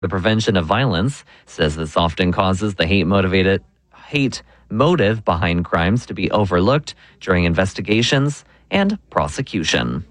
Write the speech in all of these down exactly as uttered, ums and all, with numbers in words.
the Prevention of Violence says this often causes the hate motivated hate motive behind crimes to be overlooked during investigations and prosecution.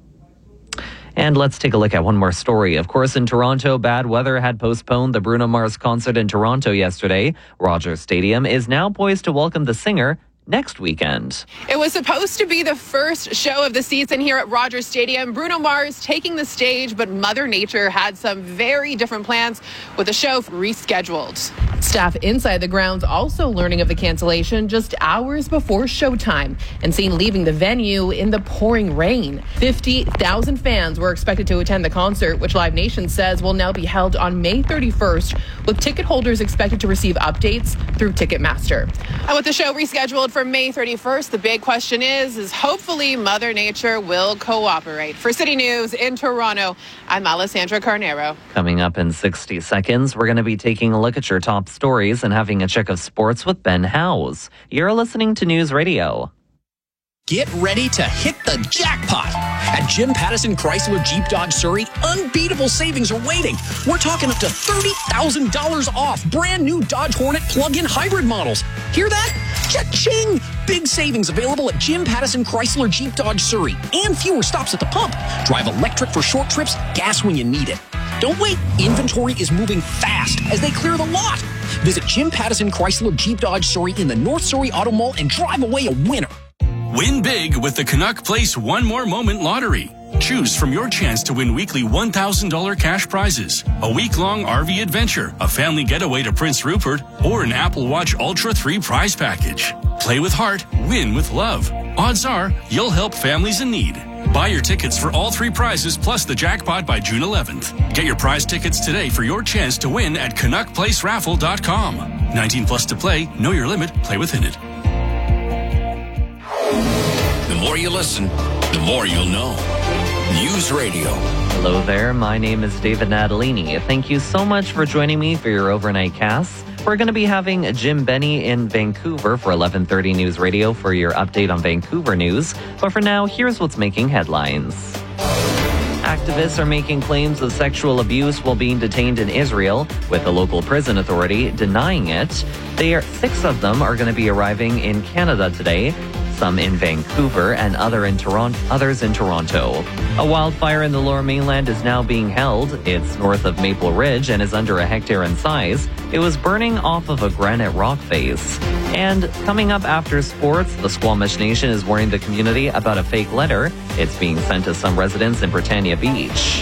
And let's take a look at one more story. Of course, in Toronto, bad weather had postponed the Bruno Mars concert in Toronto yesterday. Rogers Stadium is now poised to welcome the singer next weekend. It was supposed to be the first show of the season here at Rogers Stadium. Bruno Mars taking the stage, but Mother Nature had some very different plans with the show rescheduled. Staff inside the grounds also learning of the cancellation just hours before showtime and seen leaving the venue in the pouring rain. fifty thousand fans were expected to attend the concert, which Live Nation says will now be held on May thirty-first, with ticket holders expected to receive updates through Ticketmaster. And with the show rescheduled for May thirty-first, the big question is, is hopefully Mother Nature will cooperate. For City News in Toronto, I'm Alessandra Carnero. Coming up in sixty seconds, we're going to be taking a look at your top stories and having a check of sports with Ben Howes. You're listening to News Radio. Get ready to hit the jackpot. At Jim Pattison Chrysler Jeep Dodge Surrey, unbeatable savings are waiting. We're talking up to thirty thousand dollars off brand new Dodge Hornet plug-in hybrid models. Hear that? Cha-ching! Big savings available at Jim Pattison Chrysler Jeep Dodge Surrey and fewer stops at the pump. Drive electric for short trips, gas when you need it. Don't wait. Inventory is moving fast as they clear the lot. Visit Jim Pattison Chrysler Jeep Dodge Surrey in the North Surrey Auto Mall and drive away a winner. Win big with the Canuck Place One More Moment Lottery. Choose from your chance to win weekly one thousand dollars cash prizes, a week-long R V adventure, a family getaway to Prince Rupert, or an Apple Watch Ultra three prize package. Play with heart, win with love. Odds are you'll help families in need. Buy your tickets for all three prizes plus the jackpot by June eleventh. Get your prize tickets today for your chance to win at canuck place raffle dot com. nineteen plus to play. Know your limit. Play within it. The more you listen, the more you'll know. News Radio. Hello there. My name is David Natalini. Thank you so much for joining me for your overnight cast. We're going to be having Jim Benny in Vancouver for eleven thirty News Radio for your update on Vancouver news. But for now, here's what's making headlines. Activists are making claims of sexual abuse while being detained in Israel, with the local prison authority denying it. They are, six of them are going to be arriving in Canada today, some in Vancouver and other in Toronto, others in Toronto. A wildfire in the Lower Mainland is now being held. It's north of Maple Ridge and is under a hectare in size. It was burning off of a granite rock face. And coming up after sports, the Squamish Nation is warning the community about a fake letter. It's being sent to some residents in Britannia Beach.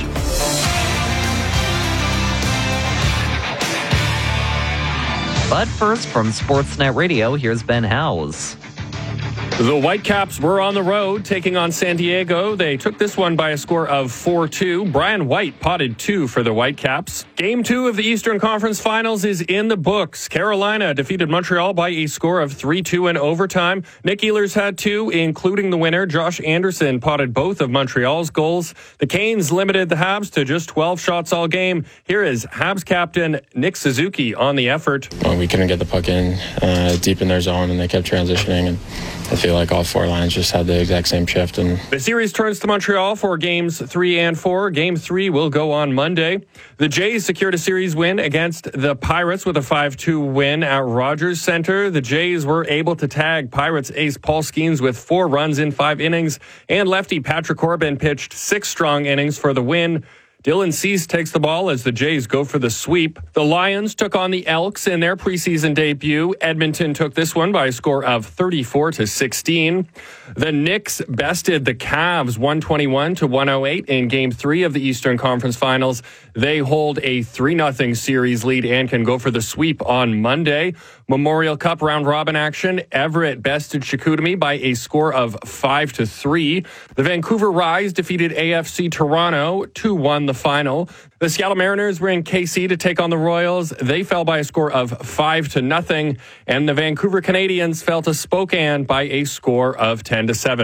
But first, from Sportsnet Radio, here's Ben Howes. The Whitecaps were on the road taking on San Diego. They took this one by a score of four two. Brian White potted two for the Whitecaps. Game two of the Eastern Conference Finals is in the books. Carolina defeated Montreal by a score of three two in overtime. Nick Ehlers had two, including the winner. Josh Anderson potted both of Montreal's goals. The Canes limited the Habs to just twelve shots all game. Here is Habs captain Nick Suzuki on the effort. Well, we couldn't get the puck in uh, deep in their zone, and they kept transitioning, and I feel like all four lines just had the exact same shift. And the series turns to Montreal for games three and four. Game three will go on Monday. The Jays secured a series win against the Pirates with a five two win at Rogers Center. The Jays were able to tag Pirates ace Paul Skeens with four runs in five innings, and lefty Patrick Corbin pitched six strong innings for the win. Dylan Cease takes the ball as the Jays go for the sweep. The Lions took on the Elks in their preseason debut. Edmonton took this one by a score of thirty-four to sixteen. The Knicks bested the Cavs one twenty-one to one oh eight in Game three of the Eastern Conference Finals. They hold a three nothing series lead and can go for the sweep on Monday. Memorial Cup round-robin action. Everett bested Chicoutimi by a score of five to three. The Vancouver Rise defeated A F C Toronto two one the final. The Seattle Mariners were in K C to take on the Royals. They fell by a score of five to nothing. And the Vancouver Canadians fell to Spokane by a score of ten to seven.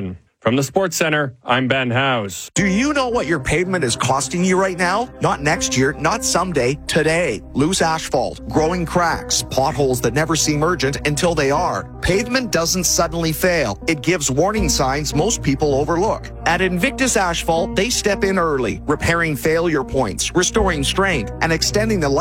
From the Sports Center, I'm Ben House. Do you know what your pavement is costing you right now? Not next year, not someday, today. Loose asphalt, growing cracks, potholes that never seem urgent until they are. Pavement doesn't suddenly fail. It gives warning signs most people overlook. At Invictus Asphalt, they step in early, repairing failure points, restoring strength, and extending the